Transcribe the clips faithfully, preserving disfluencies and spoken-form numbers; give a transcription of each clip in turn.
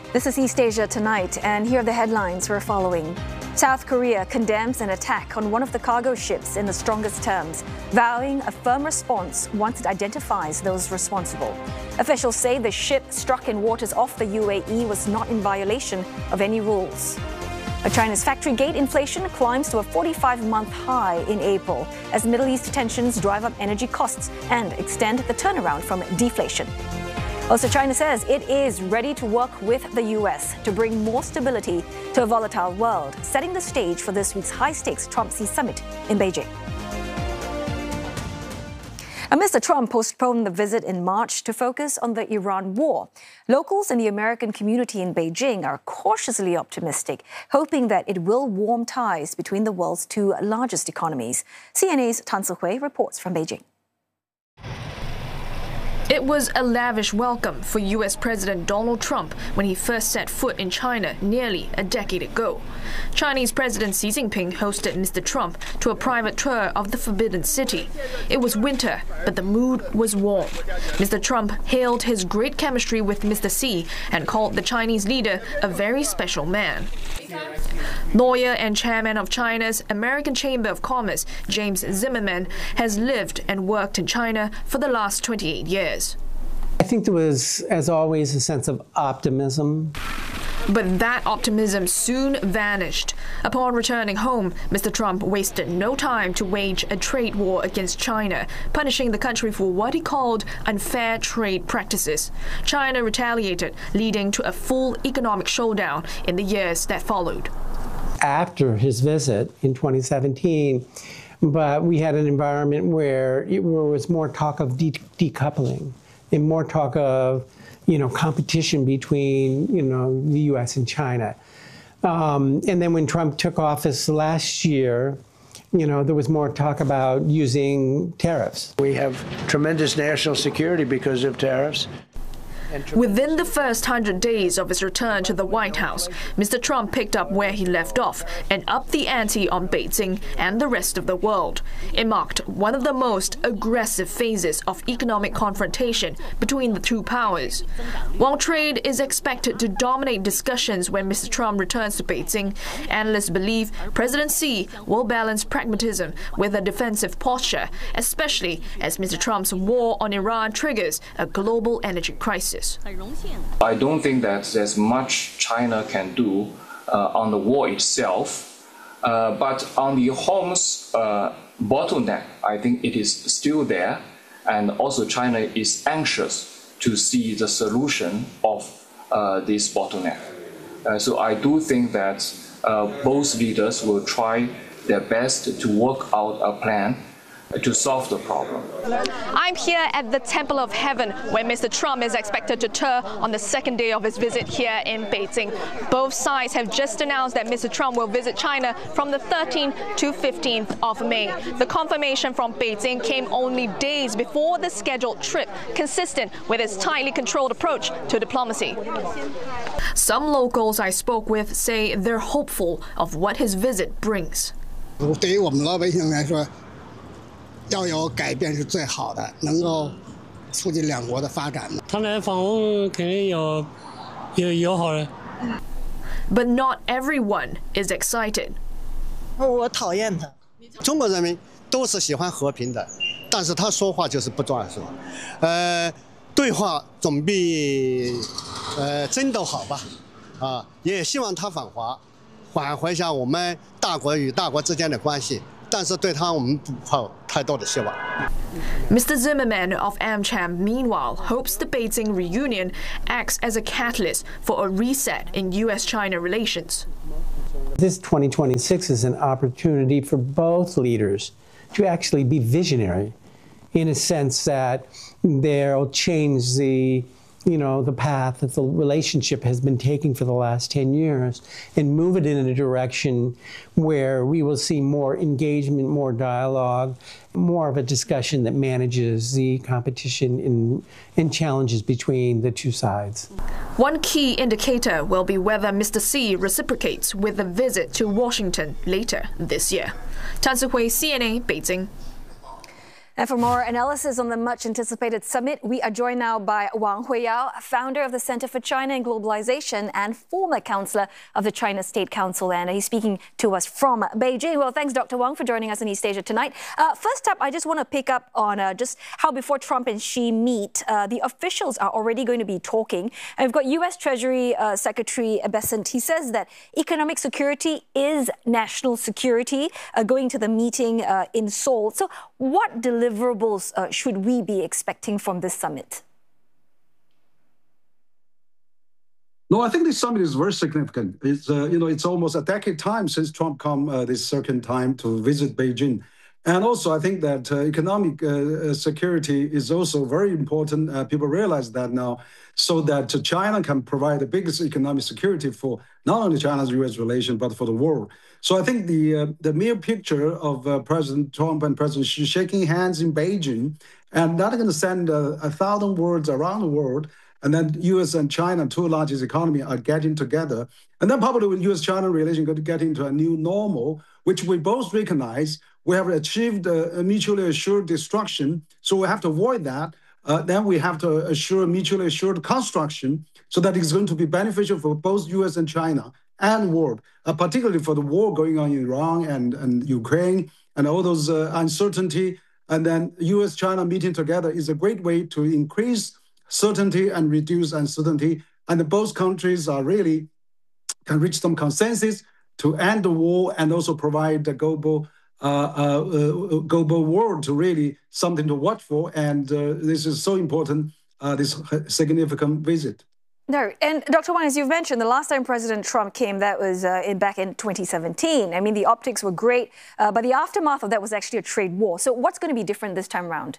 This is East Asia Tonight, and here are the headlines we're following. South Korea condemns an attack on one of the cargo ships in the strongest terms, vowing a firm response once it identifies those responsible. Officials say the ship struck in waters off the U A E was not in violation of any rules. China's factory gate inflation climbs to a forty-five month high in April as Middle East tensions drive up energy costs and extend the turnaround from deflation. Also, China says it is ready to work with the U S to bring more stability to a volatile world, setting the stage for this week's high-stakes Trump-Xi summit in Beijing. Mister Trump postponed the visit in March to focus on the Iran war. Locals in the American community in Beijing are cautiously optimistic, hoping that it will warm ties between the world's two largest economies. C N A's Tan Sihui reports from Beijing. It was a lavish welcome for U S President Donald Trump when he first set foot in China nearly a decade ago. Chinese President Xi Jinping hosted Mister Trump to a private tour of the Forbidden City. It was winter, but the mood was warm. Mister Trump hailed his great chemistry with Mister Xi and called the Chinese leader a very special man. Lawyer and chairman of China's American Chamber of Commerce, James Zimmerman, has lived and worked in China for the last twenty-eight years. I think there was, as always, a sense of optimism. But that optimism soon vanished. Upon returning home, Mister Trump wasted no time to wage a trade war against China, punishing the country for what he called unfair trade practices. China retaliated, leading to a full economic showdown in the years that followed. After his visit in twenty seventeen, but we had an environment where it was more talk of de decoupling and more talk of, you know, competition between, you know, the U S and China. Um, and then when Trump took office last year, you know, there was more talk about using tariffs. We have tremendous national security because of tariffs. Within the first hundred days of his return to the White House, Mister Trump picked up where he left off and upped the ante on Beijing and the rest of the world. It marked one of the most aggressive phases of economic confrontation between the two powers. While trade is expected to dominate discussions when Mister Trump returns to Beijing, analysts believe President Xi will balance pragmatism with a defensive posture, especially as Mister Trump's war on Iran triggers a global energy crisis. I don't think that there's much China can do uh, on the war itself, uh, but on the Hormuz uh, bottleneck, I think it is still there, and also China is anxious to see the solution of uh, this bottleneck. Uh, so I do think that uh, both leaders will try their best to work out a plan to solve the problem. I'm here at the Temple of Heaven, where Mister Trump is expected to tour on the second day of his visit here in Beijing. Both sides have just announced that Mister Trump will visit China from the thirteenth to fifteenth of May. The confirmation from Beijing came only days before the scheduled trip, consistent with its tightly controlled approach to diplomacy. Some locals I spoke with say they're hopeful of what his visit brings. 对于我们老百姓来说，要有改变是最好的，能够促进两国的发展。 他来访问肯定有有友好人。 But not everyone is excited. 我讨厌他。中国人民都是喜欢和平的，但是他说话就是不作数。呃，对话总比呃争斗好吧？啊，也希望他访华，挽回一下我们大国与大国之间的关系。 但是对他我们不抱太多的希望。 Mister Zimmerman of AmCham, meanwhile, hopes the Beijing reunion acts as a catalyst for a reset in U S China relations. This twenty twenty-six is an opportunity for both leaders to actually be visionary, in a sense that they'll change the you know, the path that the relationship has been taking for the last ten years and move it in a direction where we will see more engagement, more dialogue, more of a discussion that manages the competition and, and challenges between the two sides. One key indicator will be whether Mister Xi reciprocates with a visit to Washington later this year. Tan Sihui, C N A, Beijing. And for more analysis on the much-anticipated summit, we are joined now by Wang Huiyao, founder of the Center for China and Globalization and former counselor of the China State Council. And he's speaking to us from Beijing. Well, thanks, Doctor Wang, for joining us in East Asia tonight. Uh, first up, I just want to pick up on uh, just how before Trump and Xi meet, uh, the officials are already going to be talking. And we've got U S Treasury uh, Secretary Bessent. He says that economic security is national security, uh, going to the meeting uh, in Seoul. So what deliverables uh, should we be expecting from this summit? No, I think this summit is very significant. It's, uh, you know, it's almost a decade time since Trump come uh, this second time to visit Beijing. And also, I think that uh, economic uh, security is also very important. Uh, people realize that now, so that uh, China can provide the biggest economic security for not only China's U S relation, but for the world. So I think the uh, the mere picture of uh, President Trump and President Xi shaking hands in Beijing, and that going to send uh, a thousand words around the world, and then U S and China, two largest economies, are getting together. And then probably with U S China relations going to get into a new normal, which we both recognize. We have achieved a mutually assured destruction, so we have to avoid that. Uh, then we have to assure mutually assured construction so that it's going to be beneficial for both U S and China and world, uh, particularly for the war going on in Iran and, and Ukraine and all those uh, uncertainty. And then U S China meeting together is a great way to increase certainty and reduce uncertainty. And both countries are really can reach some consensus to end the war and also provide the global Uh, uh, uh, global world to really something to watch for. And uh, this is so important, uh, this significant visit. No, and Doctor Wang, as you've mentioned, the last time President Trump came, that was uh, in back in twenty seventeen. I mean, the optics were great, uh, but the aftermath of that was actually a trade war. So what's going to be different this time around?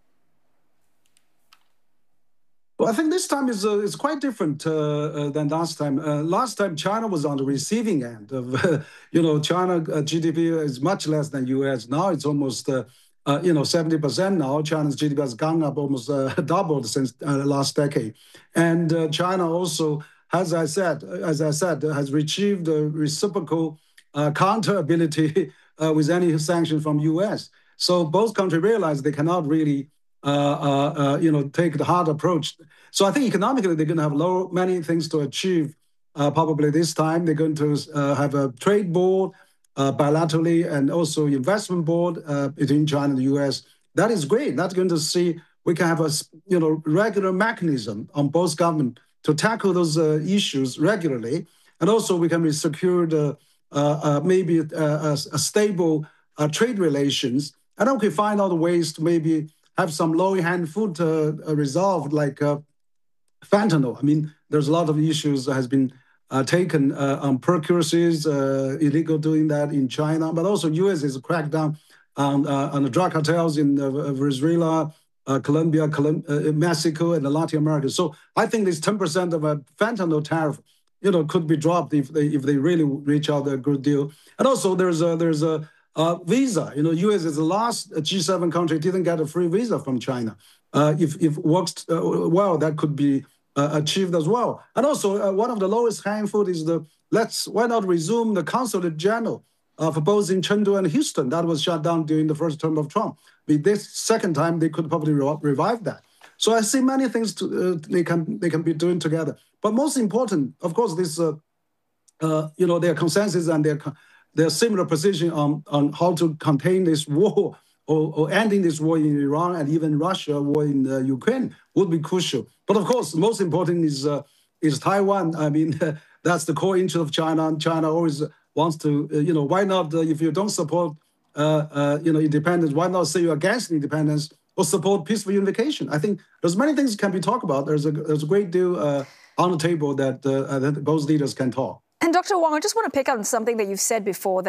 Well, I think this time is uh, is quite different uh, uh, than last time. Uh, last time, China was on the receiving end of, uh, you know, China uh, G D P is much less than U S. Now it's almost, uh, uh, you know, seventy percent now. China's G D P has gone up almost uh, doubled since uh, last decade. And uh, China also, as I said, as I said, has achieved a reciprocal uh, counter ability uh, with any sanction from U S. So both countries realize they cannot really Uh, uh, uh, you know, take the hard approach. So I think economically they're going to have low, many things to achieve. Uh, probably this time they're going to uh, have a trade board uh, bilaterally and also investment board uh, between China and the U S. That is great. That's going to see we can have a you know regular mechanism on both government to tackle those uh, issues regularly, and also we can be secured uh, uh, uh, maybe uh, a, a stable uh, trade relations, and then we can find out ways to maybe have some low-hanging fruit uh, resolved, like uh, fentanyl. I mean, there's a lot of issues that has been uh, taken uh, on precursors, uh, illegal doing that in China, but also U S is cracked down on, uh, on the drug cartels in uh, Venezuela, uh, Colombia, Colum uh, Mexico, and Latin America. So I think this ten percent of a fentanyl tariff, you know, could be dropped if they if they really reach out a good deal. And also there's a there's a Uh, visa, you know, U S is the last G seven country didn't get a free visa from China. Uh, if if works uh, well, that could be uh, achieved as well. And also, uh, one of the lowest hanging fruit is the let's why not resume the consulate general uh, for both in Chengdu and Houston that was shut down during the first term of Trump. But this second time, they could probably re revive that. So I see many things to, uh, they can they can be doing together. But most important, of course, this uh, uh, you know their consensus and their their similar position on, on how to contain this war or, or ending this war in Iran and even Russia war in uh, Ukraine would be crucial. But of course, most important is uh, is Taiwan. I mean, that's the core interest of China. And China always wants to, uh, you know, why not, uh, if you don't support, uh, uh, you know, independence, why not say you're against independence or support peaceful unification? I think there's many things can be talked about. There's a, there's a great deal uh, on the table that, uh, that both leaders can talk. And Doctor Wang, I just want to pick up on something that you've said before, that